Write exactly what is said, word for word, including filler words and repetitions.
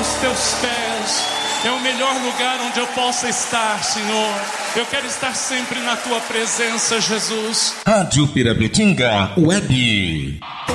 aos teus pés. É o melhor lugar onde eu possa estar, Senhor. Eu quero estar sempre na tua presença, Jesus. Rádio Pirapetinga Web.